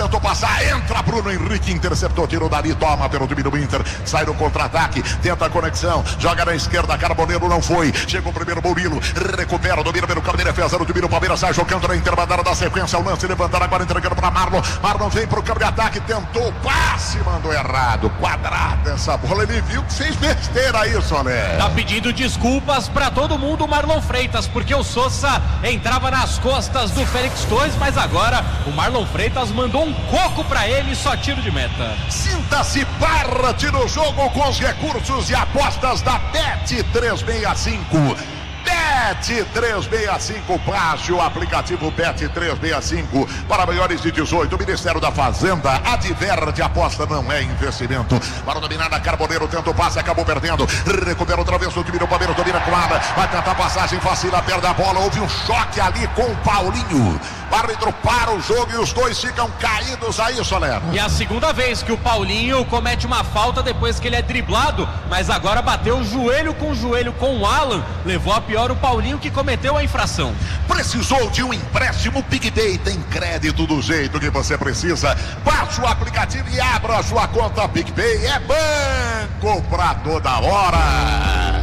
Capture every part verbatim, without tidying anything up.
tentou passar, entra Bruno Henrique, interceptou, tirou dali, toma pelo time do Inter, sai no contra-ataque, tenta a conexão, joga na esquerda, Carboneiro não foi, chega o primeiro Murilo, recupera, domina pelo campo de defesa, no time do Palmeiras, sai jogando na intermediária da sequência, o lance levantando agora, entregando para Marlon, Marlon vem pro campo de ataque, tentou, passe, mandou errado, quadrada essa bola, ele viu que fez besteira aí, Soler. Tá pedindo desculpas pra todo mundo o Marlon Freitas, porque o Sousa entrava nas costas do Félix Torres, mas agora o Marlon Freitas mandou um coco pra ele, só tiro de meta. Sinta-se parte no jogo com os recursos e apostas da Bet trezentos e sessenta e cinco. Bet trezentos e sessenta e cinco, baixe o aplicativo Bet trezentos e sessenta e cinco para maiores de dezoito. O Ministério da Fazenda adverte, aposta não é investimento. Para dominar a Carboneiro, tenta o passe, acabou perdendo. Recupera outra vez o time do Palmeiras, domina com a ala, vai tentar passagem, vacila, perde a bola. Houve um choque ali com o Paulinho. O árbitro para o jogo e os dois ficam caídos aí, Soler. E a segunda vez que o Paulinho comete uma falta depois que ele é driblado, mas agora bateu joelho com joelho com o Alan, levou a pior o Paulinho que cometeu a infração. Precisou de um empréstimo PicPay, tem crédito do jeito que você precisa. Baixe o aplicativo e abra a sua conta PicPay, é banco pra toda hora.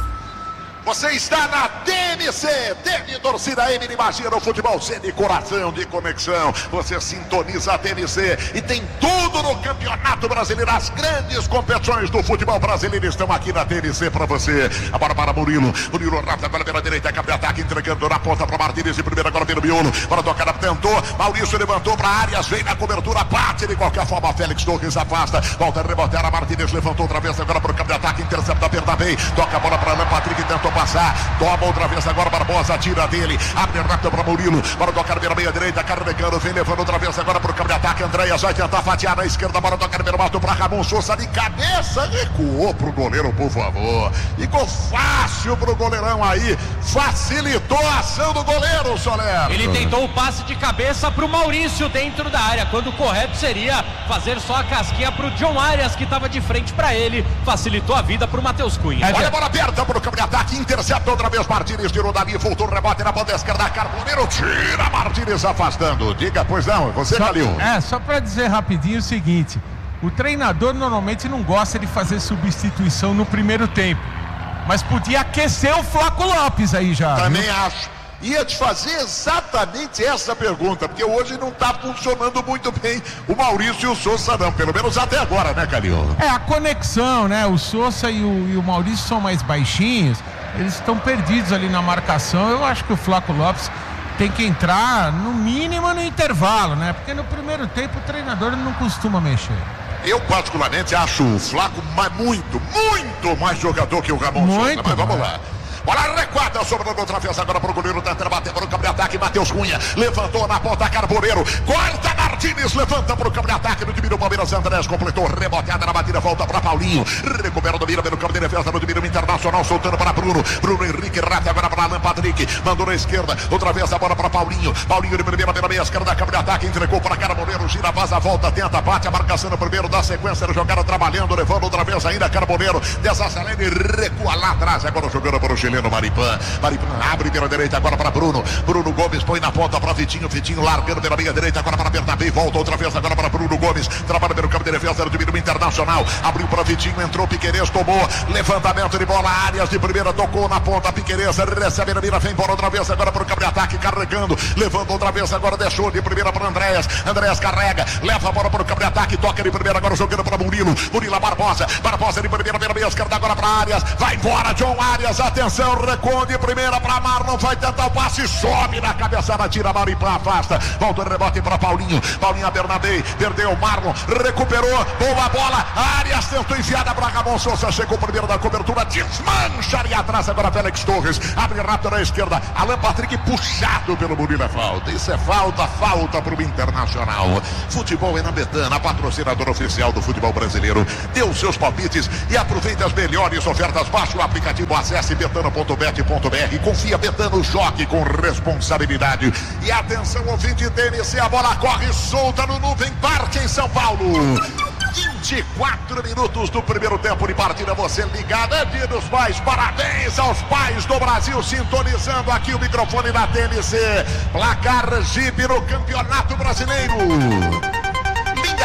Você está na T M C, T V Torcida M, imagina o futebol C de coração, de conexão. Você sintoniza a T M C e tem tudo no Campeonato Brasileiro. As grandes competições do futebol brasileiro estão aqui na T M C para você. Agora para Murilo, Murilo rápido agora pela direita, capa de ataque, entregando na ponta para Martínez de primeira, agora pelo miolo, para tocar, tentou, Maurício levantou para Arias, vem na cobertura, bate de qualquer forma, Félix Torres afasta, volta a rebotar, a Martínez levantou outra vez, agora para o capa de ataque, intercepta, perda bem, toca a bola para Alan Patrick, tentou passar, toma outra vez agora Barbosa, tira dele, abre rápido para Murilo, para tocar pela meia direita, carregando, vem levando outra vez agora para o campo de ataque, Andréas vai tentar fatiar na esquerda, para tocar pelo mato para Ramon Sousa de cabeça, recuou pro goleiro, por favor, ficou fácil pro goleirão aí, facilitou a ação do goleiro, Soler. Ele tentou o passe de cabeça pro Maurício dentro da área, quando o correto seria fazer só a casquinha pro John Arias, que estava de frente para ele, facilitou a vida pro Matheus Cunha. Olha a bola aberta pro campo de ataque, intercepta outra vez Martínez, tirou dali, voltou o rebote na ponta esquerda, Carboneiro tira Martínez afastando. Diga, pois não, você, Calil. É, só para dizer rapidinho o seguinte, o treinador normalmente não gosta de fazer substituição no primeiro tempo, mas podia aquecer o Flaco Lopes aí já. Também viu? acho. Ia te fazer exatamente essa pergunta, porque hoje não está funcionando muito bem o Maurício e o Sousa não, pelo menos até agora, né, Calil? É, a conexão, né, o Sousa e o, e o Maurício são mais baixinhos, eles estão perdidos ali na marcação. Eu acho que o Flaco Lopes tem que entrar no mínimo no intervalo, né, porque no primeiro tempo o treinador não costuma mexer. Eu particularmente acho o Flaco mais, muito, muito mais jogador que o Ramon Sousa, mas vamos lá. Bola recuada, sobrando outra vez agora pro goleiro, tenta bater para o campo de ataque, Matheus Cunha, levantou na ponta, Carboneiro, corta Martínez, levanta para o campo de ataque, no time do Palmeiras, Andrés completou, reboteada na batida, volta para Paulinho, recupera o domínio pelo campo de defesa, no domínio internacional, soltando para Bruno, Bruno Henrique, rata agora para Alan Patrick, mandou na esquerda, outra vez a bola para Paulinho, Paulinho de primeira pela meia esquerda, campo de ataque, entregou para Carboneiro, gira, vaza, volta, tenta, bate, a marcação no primeiro, da sequência, ele jogaram trabalhando, levando outra vez ainda Carboneiro, desacelera e recua lá atrás, agora jogando para o chileno Maripan, Maripan abre pela direita agora para Bruno, Bruno Gomes põe na ponta para Vitinho, Vitinho largando pela meia direita agora para Bernabé, volta outra vez agora para Bruno Gomes, trabalha pelo campo de defesa do time do Internacional, abriu para Vitinho, entrou Piquerez, tomou, levantamento de bola, Arias de primeira, tocou na ponta, Piquerez recebe na mira, vem embora outra vez agora para o campo de ataque, carregando, levando outra vez agora, deixou de primeira para Andréas, Andréas carrega, leva a bola para o campo de ataque, toca de primeira agora jogando para Murilo, Murilo Barbosa, Barbosa de primeira pela meia esquerda agora para Arias, vai embora John Arias, atenção, recua de primeira para Marlon, vai tentar o passe, sobe na cabeçada, tira Maripan, afasta, volta o rebote para Paulinho, Paulinho a Bernabé, perdeu Marlon, recuperou, boa bola, Arias tentou enfiada para Ramon Sousa, chegou primeiro da cobertura, desmancha ali atrás agora Félix Torres, abre rápido na esquerda, Alan Patrick puxado pelo Murilo, é falta, isso é falta, falta para o Internacional. Futebol é na Betano, a patrocinadora oficial do futebol brasileiro, dê os seus palpites e aproveite as melhores ofertas, baixe o aplicativo, acesse betano ponto bet ponto br, confia, Betano, jogue com responsabilidade. E atenção, ouvinte T M C, a bola corre solta no Nuvem Parque em São Paulo. vinte e quatro minutos do primeiro tempo de partida, você ligado, é dia dos pais, parabéns aos pais do Brasil, sintonizando aqui o microfone da T M C, placar Jeep no Campeonato Brasileiro.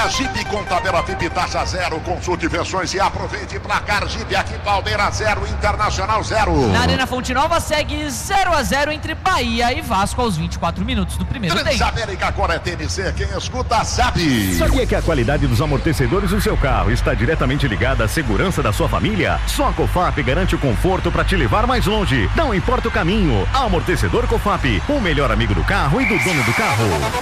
Placar Jeep com tabela F I P taxa zero. Consulte versões e aproveite. Placar Jeep aqui, Palmeiras zero, Internacional zero. Na Arena Fonte Nova segue zero a zero entre Bahia e Vasco aos vinte e quatro minutos do primeiro tempo. Transamérica agora é T N C, quem escuta sabe. Sabia que a qualidade dos amortecedores do seu carro está diretamente ligada à segurança da sua família? Só a Cofap garante o conforto para te levar mais longe. Não importa o caminho. Amortecedor Cofap, o melhor amigo do carro e do dono do carro.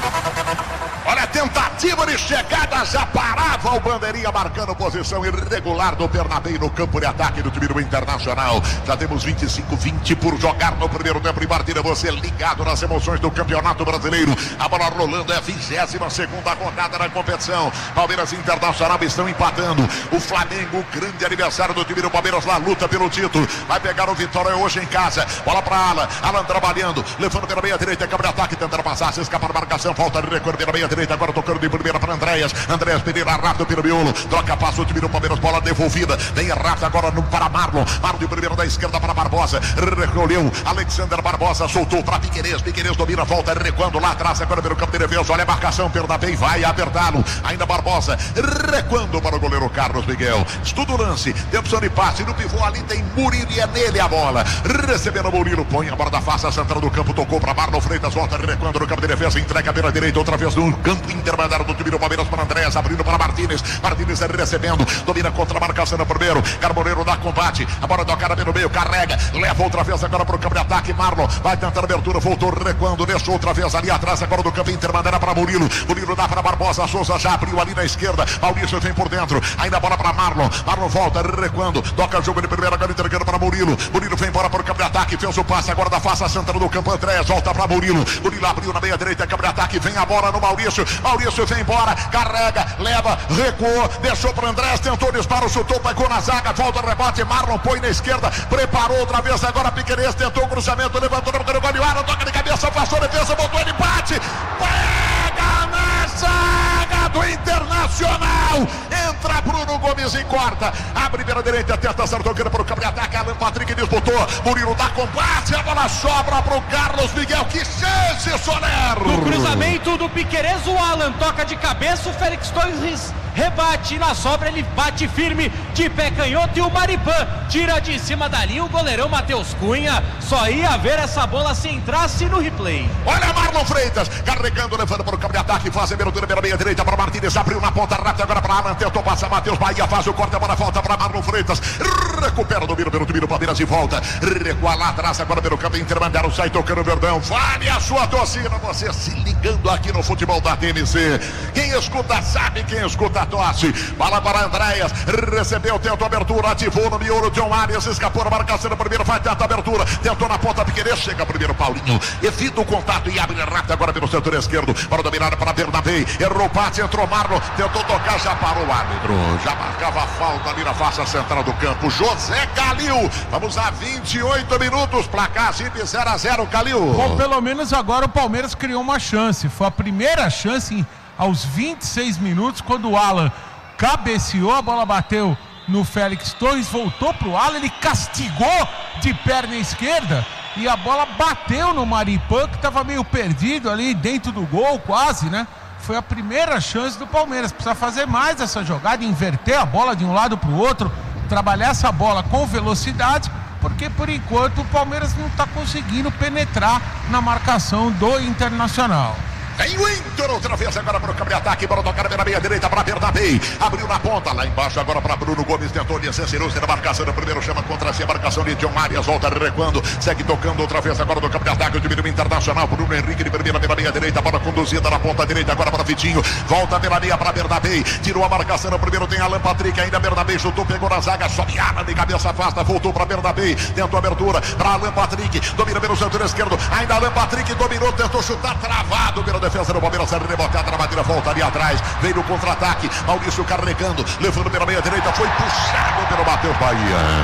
Olha a tentativa de chegada, já parava o bandeirinha marcando posição irregular do Bernabéu no campo de ataque do time do Internacional. Já temos vinte e cinco a vinte por jogar no primeiro tempo de partida. Você ligado nas emoções do Campeonato Brasileiro. A bola rolando, é a vigésima segunda rodada na competição. Palmeiras e Internacional estão empatando. O Flamengo, o grande aniversário do time do Palmeiras, lá luta pelo título. Vai pegar o Vitória hoje em casa. Bola para Alan. Alan trabalhando, levando pela meia direita, câmera de ataque, tentando passar, se escapar da marcação. Falta de recorde pela meia direita, agora tocando de primeira para Andréas. Andréas Pereira rápido pelo miolo, troca, passa o time do Palmeiras, bola devolvida, vem rápido agora no, para Marlon. Marlon de primeira da esquerda para Barbosa, recolheu Alexander Barbosa, soltou para Piquerez. Piquerez domina, volta recuando lá atrás, agora pelo campo de defesa. Olha a marcação, Bernabéu vai apertá-lo. Ainda Barbosa, recuando para o goleiro Carlos Miguel. Estuda o lance, tem opção de passe, no pivô ali tem Murilo e é nele a bola. Recebendo o Murilo, põe a bola da face, a central do campo, tocou para Marlon Freitas, volta recuando no campo de defesa, entrega pela direita, outra vez no campo intermediário do time do Palmeiras para Andréas, abrindo para Martínez. Martínez recebendo, domina contra a marcação no primeiro. Carboneiro dá combate, a bola tocada pelo meio, carrega, leva outra vez agora para o campo de ataque. Marlon vai tentar a abertura, voltou recuando, deixou outra vez ali atrás, agora do campo intermediário para Murilo. Murilo dá para Barbosa, Souza já abriu ali na esquerda. Maurício vem por dentro, ainda a bola para Marlon. Marlon volta recuando, toca o jogo de primeira, agora entregando para Murilo. Murilo vem embora para o campo de ataque, fez o passe, agora da face a central do campo. Andréas volta para Murilo. Murilo abriu na meia direita, campo de ataque, vem a bola no Maurício. Maurício vem embora, carrega, leva, recuou, deixou para Andrés, tentou disparo, chutou, pegou na zaga, volta o rebote, Marlon põe na esquerda, preparou outra vez, agora Piquerez tentou o cruzamento, levantou no gol de Marlon, toca de cabeça, passou a defesa, botou ele, bate, pega na zaga do Internacional, entra Bruno Gomes e corta, abre pela direita, tenta acertou para o campo de ataque, Alan Patrick disputou, Murilo dá combate, a bola sobra para o Carlos Miguel, que chance, Soler! No cruzamento do Piquerez, o Alan toca de cabeça, o Félix Torres rebate, na sobra ele bate firme de pé canhoto e o Maripan tira de cima dali o goleirão Matheus Cunha, só ia ver essa bola se entrasse no replay. Olha Marlon Freitas, carregando, levando para o campo de ataque, faz a abertura pela meia direita para Martínez, abriu na ponta rápida agora para Alan, tentou passar Matheus Bahia, faz o corte, a bola volta para Marlon Freitas, recupera o domínio pelo time do Palmeiras e volta, recua lá atrás agora pelo campo intermediário, sai tocando o Verdão, vale a sua torcida, você se ligando aqui no futebol da T N C, quem escuta sabe, quem escuta tosse, bola para Andréas, recebeu, tentou abertura, ativou no miolo, John Arias, escapou na marcação no primeiro, vai tentar abertura, tentou na ponta Piquerez, chega primeiro Paulinho, evita o contato e abre rápido agora pelo setor esquerdo, para dominar para Bernabéu, errou o passe, entrou Marlon, tentou tocar, já parou o árbitro, já marcava a falta ali na face central do campo, José Calil, vamos a vinte e oito minutos, placar Jeep zero a zero, Calil. Bom, pelo menos agora o Palmeiras criou uma chance, foi a primeira chance em, aos vinte e seis minutos, quando o Alan cabeceou, a bola bateu no Félix Torres, voltou pro Alan, ele castigou de perna esquerda e a bola bateu no Maripan, que estava meio perdido ali dentro do gol, quase, né? Foi a primeira chance do Palmeiras, precisa fazer mais essa jogada, inverter a bola de um lado pro outro, trabalhar essa bola com velocidade, porque por enquanto o Palmeiras não está conseguindo penetrar na marcação do Internacional. Tem o Inter outra vez agora para o campo de ataque, para tocar pela meia direita para Bernabéu, abriu na ponta, lá embaixo agora para Bruno Gomes, tentou licenciar na marcação, no primeiro chama contra si, a marcação de John Arias, volta recuando, segue tocando outra vez agora no campo de ataque, o time do Internacional, Bruno Henrique de primeira pela meia direita, bola conduzida na ponta direita agora para Vitinho, volta pela meia para Bernabéu, tirou a marcação no primeiro, tem Alan Patrick, ainda Bernabéu, chutou, pegou na zaga, sobe Alan de cabeça afasta, voltou para Bernabéu, tentou abertura para Alan Patrick, domina pelo setor esquerdo, ainda Alan Patrick dominou, tentou chutar, travado pela defesa do Palmeiras, rebotada na batida, volta ali atrás, veio no contra-ataque, Maurício carregando, levando pela meia direita, foi puxado pelo Matheus Bahia.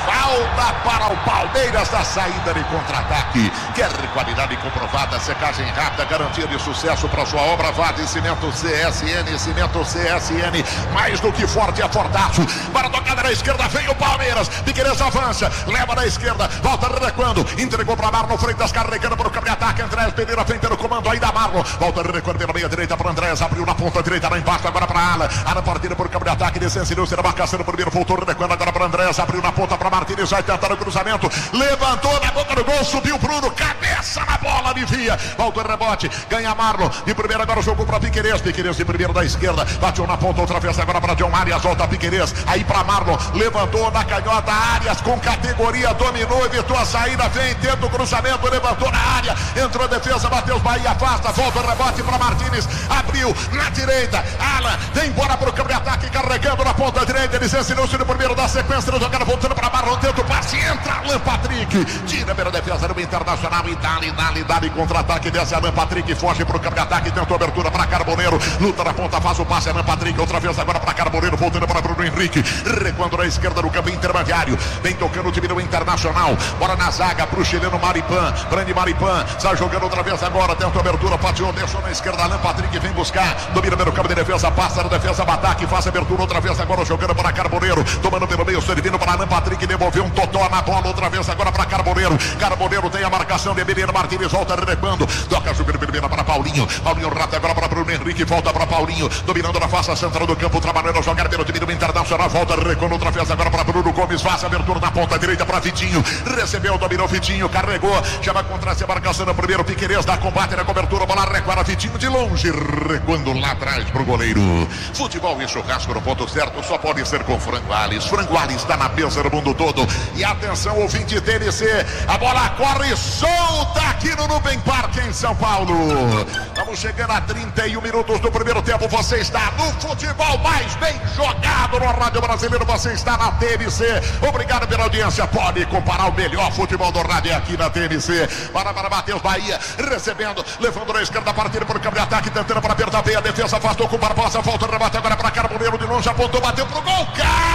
Falta para o Palmeiras da saída de contra-ataque. Quer qualidade comprovada, secagem rápida, garantia de sucesso para sua obra. Vá de Cimento C S N, Cimento C S N, mais do que forte é fortaço. Para a tocada na esquerda, vem o Palmeiras. Piquerez avança, leva na esquerda, volta recuando, entregou para Marlon Freitas, carregando para o campo de ataque. Andrés Pereira vem pelo comando aí da Marlon. Volta recuando pela meia direita para Andrés, abriu na ponta direita, lá embaixo, agora para Alan. Alan partida por campo de ataque, desceu, será marcação no primeiro, voltou recuando agora para Andrés, abriu na ponta para Martínez, vai tentar o cruzamento, levantou na boca do gol, subiu Bruno, cabeça na bola, alivia, volta o rebote, ganha Marlon, de primeira agora jogou para Piquerez, Piquerez de primeira da esquerda, bateu na ponta, outra vez agora para John Arias, volta Piquerez, aí para Marlon, levantou na canhota, Arias com categoria, dominou, evitou a saída, vem, tenta o cruzamento, levantou na área, entrou a defesa, Matheus Bahia, afasta, volta o rebote para Martínez, abriu na direita, Alan, vem embora para o campo de ataque, carregando na ponta direita, ele se ensinou-se no primeiro da sequência, da jogada, voltando para Marlon, tenta o passe, entra Alan Patrick, tira pela defesa do Internacional e dá-lhe, dá-lhe, dá-lhe contra-ataque, desce Alan Patrick, foge para o campo de ataque, tentou abertura para Carboneiro, luta na ponta, faz o passe, Alan Patrick, outra vez agora para Carboneiro, voltando para Bruno Henrique, recuando na esquerda no campo intermediário, vem tocando o time do Internacional, bora na zaga pro chileno Maripan, prende Maripan, sai jogando outra vez agora, tentou abertura, pateou, deixou na esquerda, Alan Patrick vem buscar, domina pelo campo de defesa, passa na defesa, ataque, faz abertura outra vez agora, jogando para Carboneiro, tomando pelo meio, servindo para Alan Patrick, devolveu um totó na bola, outra vez agora para Carboneiro, Carboneiro tem a marcação de Menino Martínez, volta recuando, toca jogando primeira para Paulinho, Paulinho rata agora para Bruno Henrique, volta para Paulinho, dominando na face central do campo, trabalhando a jogar pelo time do Internacional, volta recuando outra vez agora para Bruno Gomes, faz abertura na ponta direita para Vitinho, recebeu, dominou Vitinho, carregou, chama contra a marcação no primeiro, Piquerez dá combate na cobertura, bola recuada, Vitinho de longe, recuando lá atrás pro goleiro. Futebol e churrasco no ponto certo só pode ser com Frango Alves. Frango Alves está na mesa do mundo todo. E atenção, ouvinte T N C, a bola corre solta aqui no Nubem Parque em São Paulo. Estamos chegando a trinta e um minutos do primeiro tempo. Você está no futebol mais bem jogado no Rádio Brasileiro. Você está na T N C. Obrigado pela audiência. Pode comparar o melhor futebol do rádio aqui na T N C. Para para Matheus Bahia, recebendo, levando na esquerda, partida por campo de ataque, tentando para apertar bem a defesa, afastou com Barbosa, volta o rebate agora para Carboneiro, de longe apontou, bateu pro gol,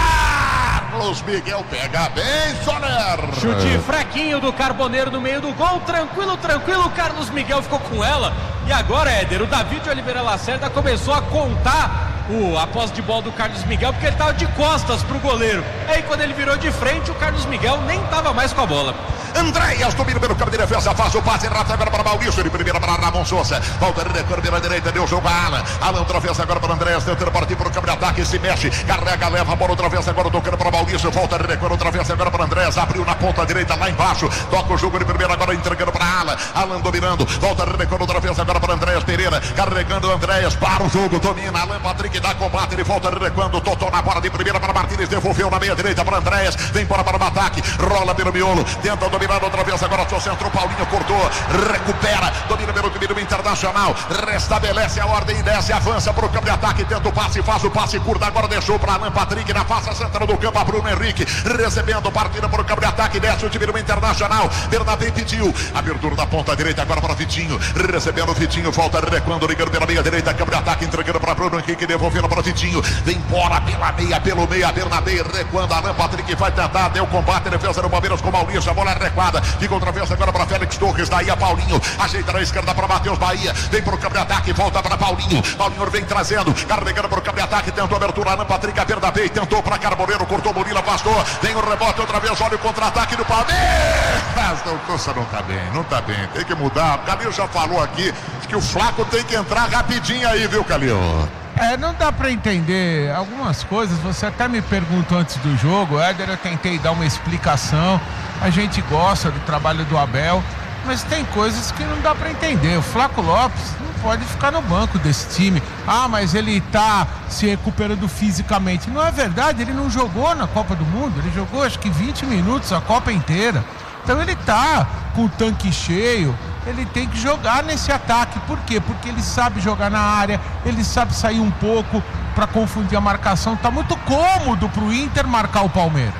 Carlos Miguel pega bem, Soler. Chute fraquinho do Carboneiro no meio do gol, tranquilo, tranquilo, o Carlos Miguel ficou com ela, e agora, Éder, o David Oliveira Lacerda começou a contar o, a posse de bola do Carlos Miguel, porque ele estava de costas pro goleiro, aí quando ele virou de frente, o Carlos Miguel nem estava mais com a bola. Andréas domina pelo campo de defesa, faz o passe rápido agora para Maurício, de primeira para Ramon Souza, volta de retorno pela direita, deu jogo a Alan, Alan outra vez agora para Andréas, tentando partir para o campo de ataque, se mexe, carrega, leva a bola outra vez agora, tocando para Maurício, volta de retorno outra vez agora para Andréas, abriu na ponta direita lá embaixo, toca o jogo de primeira agora, entregando para Alan, Alan dominando, volta de retorno outra vez agora para Andréas Pereira, carregando Andréas para o jogo, domina, Alan Patrick dá combate, ele volta de recuando, tocou na bola de primeira para Martínez, devolveu na meia direita para Andréas, vem embora para o ataque, rola pelo miolo, tenta dominar outra vez agora, seu centro, Paulinho cortou, recupera, domina pelo time do Internacional, restabelece a ordem e desce, avança para o campo de ataque, tenta o passe, faz o passe curto, agora deixou para Alan Patrick na face central do campo, a Bruno Henrique, recebendo, partida para o campo de ataque, desce o time do Internacional, Bernabé pediu, abertura da ponta direita agora para Vitinho, recebendo o Vitinho, volta recuando, ligando pela meia direita, campo de ataque, entregando para Bruno Henrique, devolvendo para Vitinho, vem embora pela meia, pelo meia, Bernabé recuando, Alan Patrick vai tentar, deu combate, defesa do Palmeiras com Maurício, a bola é recuada, fica outra vez agora para Félix Torres, daí a Paulinho, ajeita na esquerda para Matheus Bahia, vem para o campo de ataque, volta para Paulinho, Paulinho vem trazendo, carregando para o campo de ataque, tentou abertura, Alan Patrick, a Bernabé, tentou para Carboneiro, cortou Murilo, afastou, vem o rebote outra vez, olha o contra-ataque do Palmeiras, o Costa não tá bem, não tá bem, tem que mudar, o Calil já falou aqui, que o Flaco tem que entrar rapidinho aí, viu, Calil? É, não dá pra entender algumas coisas, você até me perguntou antes do jogo, Éder, eu tentei dar uma explicação, a gente gosta do trabalho do Abel, mas tem coisas que não dá pra entender, o Flaco Lopes não pode ficar no banco desse time, ah, mas ele tá se recuperando fisicamente, não é verdade, ele não jogou na Copa do Mundo, ele jogou acho que vinte minutos a Copa inteira, então ele tá com o tanque cheio, ele tem que jogar nesse ataque, por quê? Porque ele sabe jogar na área, ele sabe sair um pouco para confundir a marcação, tá muito cômodo pro Inter marcar o Palmeiras.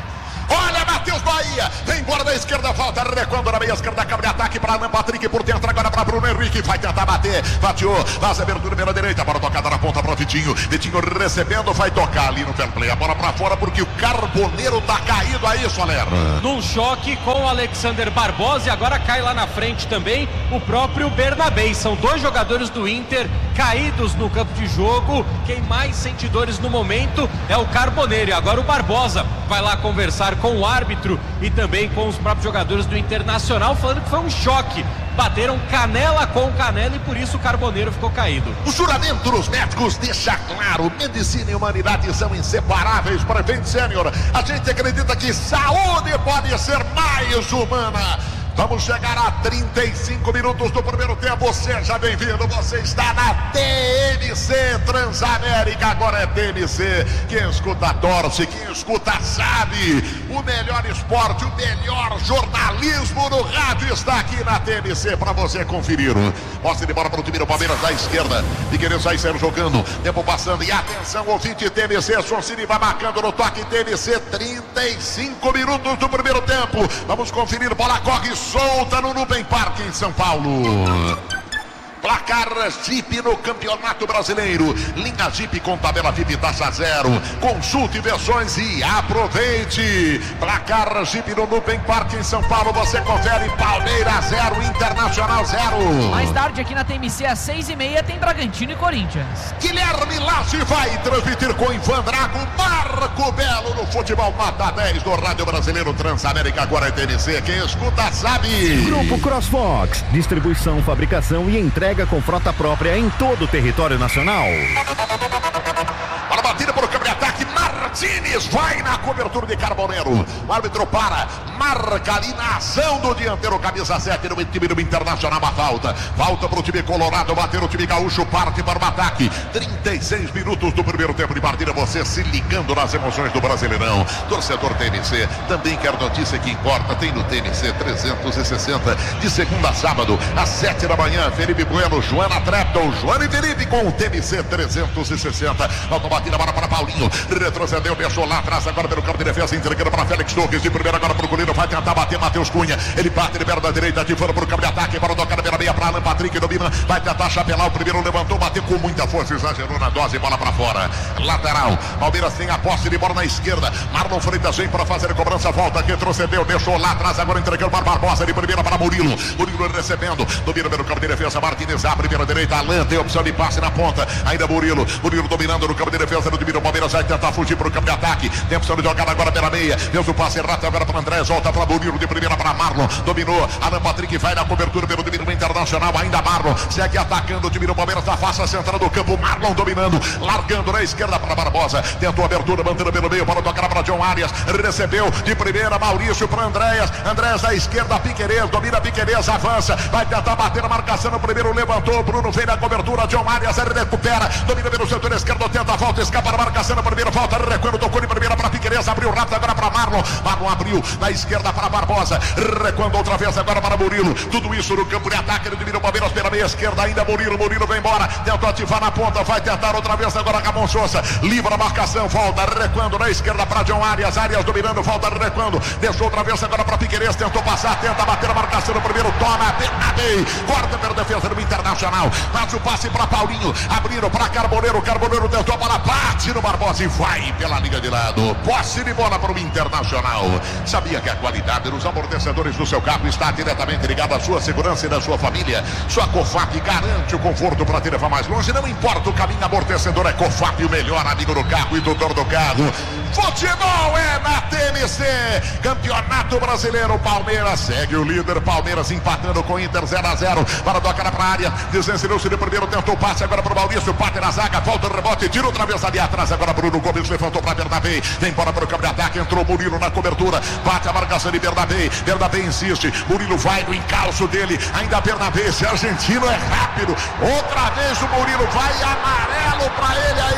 Olha, Matheus Bahia, vem embora da esquerda, falta, recuando na meia esquerda, cabe ataque para Alan Patrick, por dentro agora para Bruno Henrique, vai tentar bater, bateou, faz abertura pela direita, para tocada na ponta para o Vitinho, Vitinho recebendo, vai tocar ali no fair play, a bola para fora porque o Carboneiro tá caído aí, Soler. Num choque com o Alexander Barbosa e agora cai lá na frente também o próprio Bernabé. São dois jogadores do Inter caídos no campo de jogo. Quem mais sente dores no momento é o Carboneiro. E agora o Barbosa vai lá conversar com o árbitro e também com os próprios jogadores do Internacional, falando que foi um choque. Bateram canela com canela e por isso o Carboneiro ficou caído. O juramento dos médicos deixa claro: medicina e humanidade são inseparáveis. Prevent Sênior, a gente acredita que saúde pode ser mais humana. Vamos chegar a trinta e cinco minutos do primeiro tempo. Seja bem-vindo, você está na T M C Transamérica. Agora é T M C. Quem escuta torce, quem escuta sabe. O melhor esporte, o melhor jornalismo no rádio está aqui na T M C para você conferir. Posse de bola para o time do Palmeiras da esquerda. Figueiredo sai saindo jogando. Tempo passando e atenção, ouvinte T M C. Soncini vai marcando no toque T M C. trinta e cinco minutos do primeiro tempo. Vamos conferir. Bola corre solta no Nubem Parque em São Paulo. Placar Jeep no Campeonato Brasileiro. Linha Jeep com tabela V I P taxa zero. Consulte versões e aproveite. Placar Jeep no Nubem Parque em São Paulo. Você confere. Palmeiras zero, Internacional zero. Mais tarde aqui na T M C às seis e meia tem Bragantino e Corinthians. Guilherme Lassi vai transmitir com Ivan Drago. Marco Belo no futebol nota dez do Rádio Brasileiro Transamérica. Agora é T M C. Quem escuta sabe. Grupo CrossFox. Distribuição, fabricação e entrega com frota própria em todo o território nacional. Para batida por câmbio de ataque, Martínez vai na cobertura de Carboneiro. O árbitro para, marca ali na ação do dianteiro, camisa sete no time do Internacional, uma falta. Falta para o time colorado, bater o time gaúcho, parte para o ataque. trinta e seis minutos do primeiro tempo de partida, você se ligando nas emoções do Brasileirão. Torcedor T M C, também quer notícia que importa, tem no T M C trezentos e sessenta, de segunda a sábado, às sete da manhã, Felipe Bueno, Joana Trepton, Joana e Felipe com o T M C trezentos e sessenta. Volta batida agora para Paulinho, retrocedeu, deixou lá atrás, agora pelo campo de defesa, entregando para Félix Torres, de primeira agora para o goleiro, vai tentar bater Matheus Cunha, ele bate, libera da direita, ativando para o campo de ataque, para o tocar na meia para Alan Patrick, domina, vai tentar chapelar, o primeiro levantou, bateu com muita força, exagerou na dose, bola para fora, lateral, Palmeiras tem a posse de bola na esquerda, Marlon Freitas vem para fazer a cobrança, volta, retrocedeu, deixou lá atrás, agora entregando para Barbosa, de primeira para Murilo, Murilo recebendo, domina pelo campo de defesa, Martínez abre pela direita, Alan tem opção de passe na ponta, ainda Murilo, Murilo dominando no campo de defesa do time do Palmeiras, vai tentar fugir para o campo de ataque, tem opção de jogar agora pela meia, Deus o passe errado agora para Andrés, volta para Murilo, de primeira para Marlon, dominou, Alan Patrick vai na cobertura pelo time do Internacional, ainda Marlon, segue atacando o time do Palmeiras, na face central do campo, Marlon dominando, largando na esquerda para Barbosa, tentou abertura, mantendo pelo meio, para tocar para John Arias, recebeu de primeira, Maurício para Andréas, Andréas à esquerda, Piquerez, domina Piquerez, avança, vai tentar bater a marcação no primeiro, levantou, Bruno vem na cobertura, John Arias, ele recupera, domina pelo setor esquerdo, tenta a volta, escapa na marcação no primeiro, volta, recuando, tocou de primeira para Piquerez, abriu rápido agora para Marlon, Marlon abriu na esquerda para Barbosa, recuando outra vez agora para Murilo, tudo isso no campo de ataque do time do Palmeiras pela meia esquerda, ainda Murilo, Murilo vem embora, tentou ativar na ponta, vai tentar outra vez agora Ramon Sousa, livra a marcação, volta, recuando na esquerda para John Arias, Arias dominando, volta, recuando, deixou outra vez agora para Piquerez, tentou passar, tenta bater a marcação no primeiro, toma, Bernabé, corta pela defesa do Internacional, faz o passe para Paulinho, abriram para Carboneiro, Carboneiro tentou a bola, bate no Barbosa e vai pela linha de lado, posse de bola para o Internacional. Sabia que a qualidade dos amortecedores do seu carro está diretamente ligada à sua segurança e da sua família? Sua Cofap garante o conforto para te levar mais longe, não importa o caminho, amortecedor é Cofap, o melhor amigo do carro e tutor do carro. Futebol é na T M C, Campeonato Brasileiro, Palmeiras segue o líder, Palmeiras empatando com o Inter zero a zero, para tocar para a área, desensinou-se de primeiro, tentou passe agora para o Maurício, bate na zaga, volta o rebote, tira outra vez ali atrás, agora Bruno Gomes levantou para Bernabé, vem embora para o campo de ataque, entrou Murilo na cobertura, bate a marcação de Bernabé, Bernabé insiste, Murilo vai no encalço dele, ainda Bernabé, esse argentino é rápido, outra vez o Murilo vai, amarelo para ele aí no lance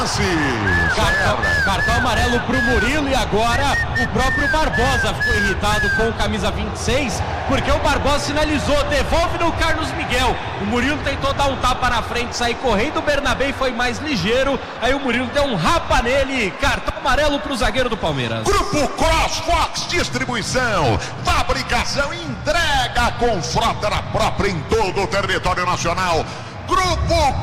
lance. Cartão, cartão amarelo pro Murilo e agora o próprio Barbosa ficou irritado com o camisa vinte e seis, porque o Barbosa sinalizou, devolve no Carlos Miguel. O Murilo tentou dar um tapa na frente, sair correndo, o Bernabé foi mais ligeiro, aí o Murilo deu um rapa nele, cartão amarelo pro zagueiro do Palmeiras. Grupo CrossFox, distribuição, fabricação e entrega com frota própria em todo o território nacional. Grupo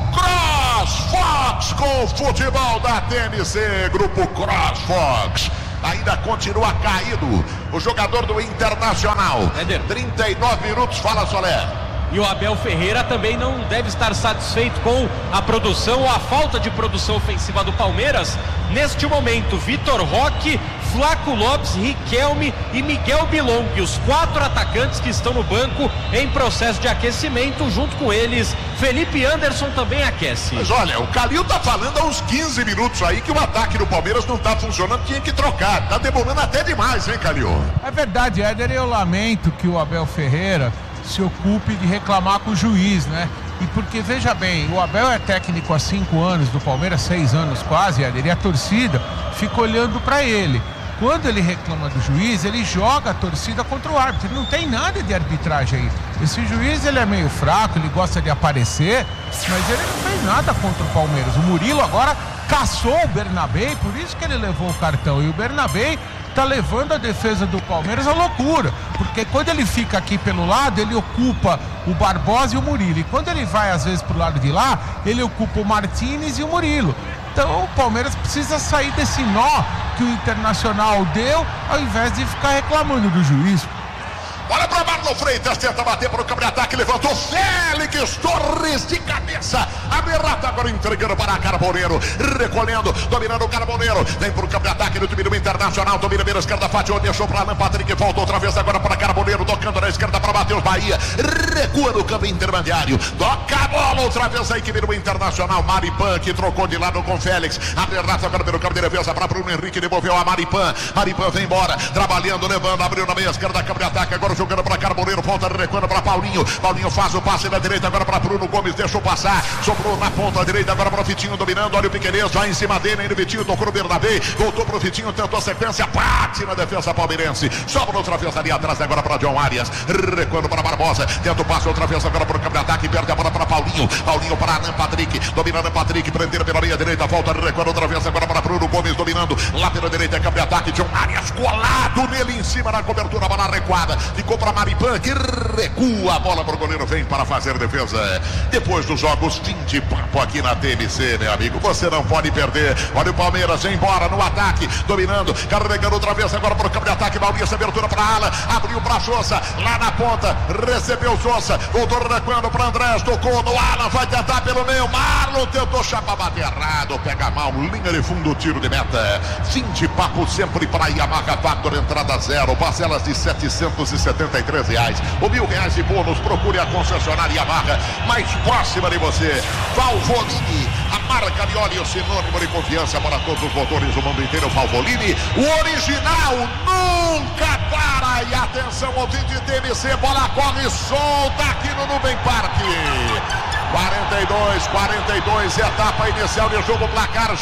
CrossFox com o futebol da T N C. Grupo CrossFox ainda continua caído o jogador do Internacional. trinta e nove minutos, fala Soler. E o Abel Ferreira também não deve estar satisfeito com a produção ou a falta de produção ofensiva do Palmeiras. Neste momento, Vitor Roque, Flaco Lopes, Riquelme e Miguel Bilong, os quatro atacantes que estão no banco em processo de aquecimento. Junto com eles, Felipe Anderson também aquece. Mas olha, o Calil tá falando há uns quinze minutos aí que o ataque do Palmeiras não tá funcionando, tinha que trocar. Tá demorando até demais, hein, Calil? É verdade, Éder, eu lamento que o Abel Ferreira se ocupe de reclamar com o juiz, né? E porque, veja bem, o Abel é técnico há cinco anos do Palmeiras, seis anos quase, Éder, e a torcida fica olhando para ele. Quando ele reclama do juiz, ele joga a torcida contra o árbitro. Ele não tem nada de arbitragem aí. Esse juiz, ele é meio fraco, ele gosta de aparecer, mas ele não fez nada contra o Palmeiras. O Murilo agora caçou o Bernabé, por isso que ele levou o cartão. E o Bernabé tá levando a defesa do Palmeiras à loucura, porque quando ele fica aqui pelo lado, ele ocupa o Barbosa e o Murilo, e quando ele vai às vezes pro lado de lá, ele ocupa o Martínez e o Murilo. Então o Palmeiras precisa sair desse nó que o Internacional deu, ao invés de ficar reclamando do juiz. Olha para Marlon Freitas, tenta bater para o campo de ataque, levantou Félix Torres de cabeça, aberrata agora entregando para Carboneiro, recolhendo, dominando o Carboneiro, vem para o campo de ataque do time do Internacional, domina bem a esquerda, Fátio, deixou para Alan Patrick, volta outra vez agora para Carboneiro, tocando na esquerda para Matheus Bahia, recua no campo intermediário, toca a bola outra vez a equipe do Internacional, Maripan que trocou de lado com Félix, aberrata agora pelo campo de defesa para Bruno Henrique, devolveu a Maripan, Maripan vem embora, trabalhando, levando, abriu na meia esquerda, campo de ataque, agora jogando para Carboneiro, volta recuando para Paulinho, Paulinho faz o passe na direita agora para Bruno Gomes, deixou passar, sobrou na ponta direita agora para o Vitinho dominando, olha o Piqueires, vai em cima dele, ainda o Vitinho tocou no Bernabé, voltou para o Vitinho, tentou a sequência, bate na defesa palmeirense, sobra outra vez ali atrás agora para John Arias, recuando para Barbosa, tenta o passe outra vez agora para o campo de ataque, perde a bola para Paulinho, Paulinho para Alan Patrick, dominando a Patrick, prendendo pela meia direita, volta recuando outra vez agora para Bruno Gomes, dominando, lá pela direita, campo de ataque, John Arias colado nele em cima na cobertura, bola recuada, ficou para Maripan, que recua a bola para o goleiro, vem para fazer defesa. Depois dos jogos, fim de papo aqui na T N C, meu amigo, você não pode perder. Olha o Palmeiras, embora no ataque, dominando, carregando outra vez agora para o campo de ataque, Maurício, abertura para a ala, abriu para Sousa, lá na ponta, recebeu Sousa, voltou recuando para Andrés, tocou no Alan, vai tentar pelo meio, Marlon tentou chapa, bater errado, pega mal, linha de fundo, tiro de meta. Fim de papo sempre para Yamaha Factor, entrada zero, parcelas de setecentos e setenta e três reais, ou mil reais de bônus. Procure a concessionária Yamaha mais próxima de você. Valvoline, a marca de óleo sinônimo de confiança para todos os motores do mundo inteiro. Valvoline, o original nunca para. E atenção, ouvinte de T N C, bola corre solta aqui no Nubem Parque. quarenta e dois, quarenta e dois, etapa inicial de jogo, placar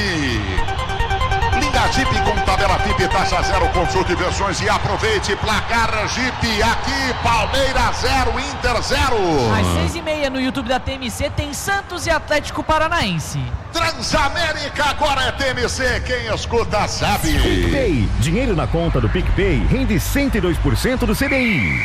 Jeep. Linda Jeep com tabela F I P, taxa zero, consulte versões e aproveite. Placar Jeep, aqui Palmeiras zero, Inter zero. Às seis e meia no YouTube da T M C tem Santos e Atlético Paranaense. Transamérica agora é T M C, quem escuta sabe. PicPay, dinheiro na conta do PicPay rende cento e dois por cento do C D I.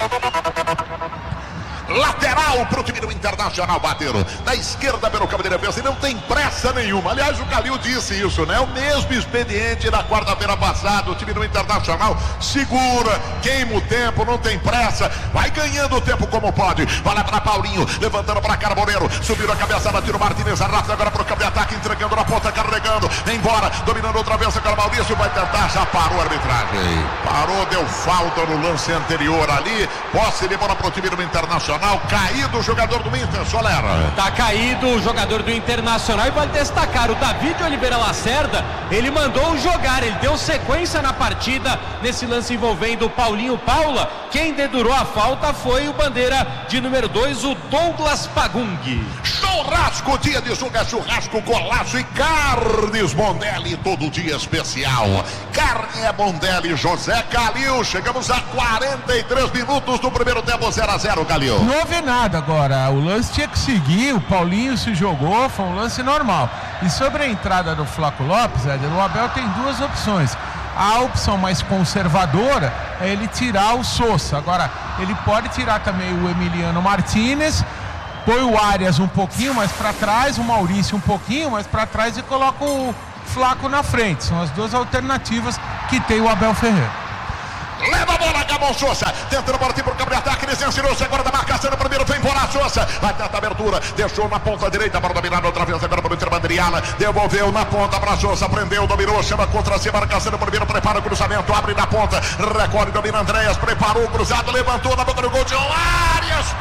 Lateral pro time do Internacional, bateram na esquerda pelo campo de defesa e não tem pressa nenhuma. Aliás, o Calil disse isso, né? O mesmo expediente da quarta-feira passada. O time do Internacional segura, queima o tempo, não tem pressa, vai ganhando o tempo como pode. Vai lá para Paulinho, levantando para Carboneiro, subiu a cabeça, tira o Martínez, arrasta agora pro campo de ataque, entregando na ponta, carregando dominando, vem embora, dominando outra vez agora Maurício, vai tentar, já parou a arbitragem. Parou, deu falta no lance anterior ali, posse de bola pro time do Internacional, caído o jogador do Inter, Solera. Tá caído o jogador do Internacional e vale destacar, o David Oliveira Lacerda, ele mandou jogar, ele deu sequência na partida, nesse lance envolvendo o Paulinho Paula, quem dedurou a falta foi o bandeira de número dois, o Douglas Pagung. Churrasco, dia de suga, churrasco, golaço e carnes Mondelli, todo dia especial. Carne é Mondelli, José Calil. Chegamos a quarenta e três minutos do primeiro tempo, zero a zero, Calil. Não houve nada agora, o lance tinha que seguir, o Paulinho se jogou, foi um lance normal. E sobre a entrada do Flaco Lopes, Éder, o Abel tem duas opções. A opção mais conservadora é ele tirar o Sousa. Agora, ele pode tirar também o Emiliano Martínez, põe o Arias um pouquinho mais para trás, o Maurício um pouquinho mais para trás e coloca o Flaco na frente. São as duas alternativas que tem o Abel Ferreira. Leva a bola, Gabon Sousa, tentando partir pro campo de ataque, licenciou-se agora da marcação no primeiro, vem embora Sousa, vai tentar a abertura, deixou na ponta direita para dominar outra vez agora para o Interbandriana, devolveu na ponta para Sousa, prendeu, dominou, chama contra si, marcação no primeiro, prepara o cruzamento, abre na ponta, recolhe, domina Andréas, preparou o cruzado, levantou na boca do gol de Arias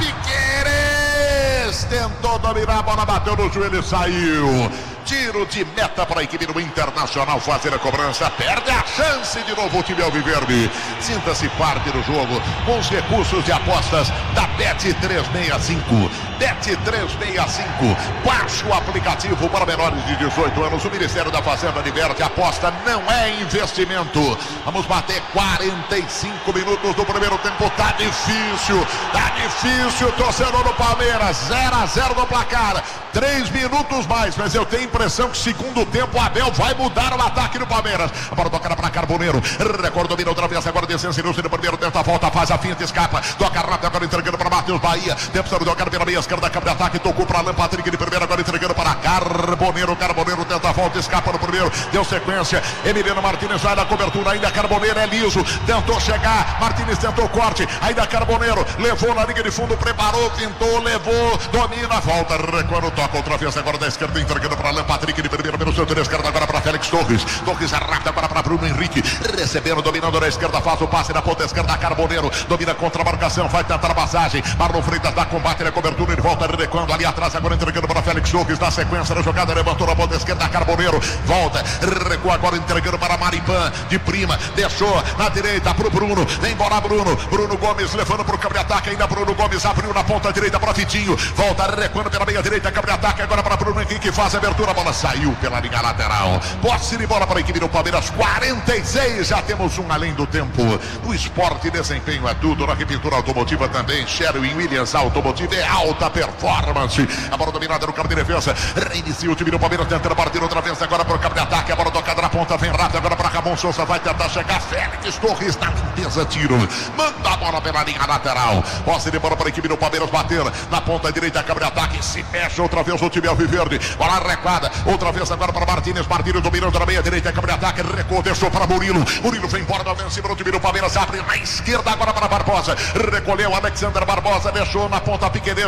Piqueires, tentou dominar, a bola bateu no joelho e saiu. Tiro de meta para a equipe do Internacional fazer a cobrança. Perde a chance de novo o time alviverde. Sinta-se parte do jogo com os recursos de apostas da Bet trezentos e sessenta e cinco. Bet trezentos e sessenta e cinco. Baixe o aplicativo para menores de dezoito anos. O Ministério da Fazenda diverte. Aposta não é investimento. Vamos bater quarenta e cinco minutos do primeiro tempo. Tá difícil. Tá difícil. Torcedor do Palmeiras. zero a zero no placar. Três minutos mais, mas eu tenho impressão que segundo tempo o Abel vai mudar o ataque do Palmeiras. A bola tocada para Carboneiro. Record domina outra vez agora. Descensinou-se no primeiro, tenta a volta, faz a finta, escapa. Toca rápido agora entregando para Matheus Bahia. Tempo de tocar pela meia esquerda, campo de ataque. Tocou para Alan Patrick de primeiro, agora entregando para Carboneiro. Carboneiro tenta a volta, escapa no primeiro. Deu sequência. Emiliano Martínez vai na cobertura. Ainda Carboneiro é liso. Tentou chegar. Martínez tentou o corte. Ainda Carboneiro levou na linha de fundo, preparou, pintou, levou, domina, volta. Recuando, toca outra vez agora da esquerda, entregando para Alan Patrick de primeiro pelo setor esquerdo, agora para Félix Torres. Torres é rápido agora para Bruno Henrique. Recebendo, dominando na esquerda, faz o passe na ponta esquerda. Carboneiro domina contra a marcação, vai tentar a passagem. Marlon Freitas dá combate na cobertura, ele volta recuando ali atrás, agora entregando para Félix Torres. Na sequência da jogada, levantou na ponta esquerda. Carboneiro volta, recua agora entregando para Maripan de prima. Deixou na direita para o Bruno. Vem embora Bruno. Bruno Gomes levando para o campo de ataque. Ainda Bruno Gomes abriu na ponta direita para Vitinho. Volta recuando pela meia direita, campo de ataque agora para Bruno Henrique, faz a abertura, a bola saiu pela linha lateral. Posse de bola para a equipe do Palmeiras, quarenta e seis, já temos um além do tempo. No esporte, desempenho é tudo, na repintura automotiva também. Sherwin Williams Automotiva é alta performance. A bola dominada no campo de defesa, reinicia o time do Palmeiras, tentando partir outra vez agora para o campo de ataque. A bola tocada na ponta, vem rápido agora para Ramon Sousa, vai tentar chegar. Félix Torres na limpeza, tiro, manda a bola pela linha lateral. Posse de bola para a equipe do Palmeiras bater na ponta direita, campo de ataque, se mexe outra vez o time alviverde. Bola recuada, outra vez agora para Martínez. Martínez dominando na meia direita, campo de ataque, recuou, deixou para Murilo. Murilo vem embora da ofensiva do time do Palmeiras, abre na esquerda agora para Barbosa. Recolheu Alexander Barbosa, deixou na ponta Piqueires.